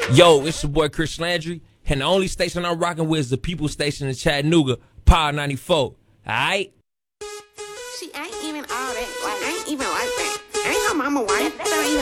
Yo, it's your boy Chris Landry, and the only station I'm rocking with is the People Station in Chattanooga, Power 94. Alright? She ain't even all that. Like, ain't even like that. Ain't her mama wife. That ain't even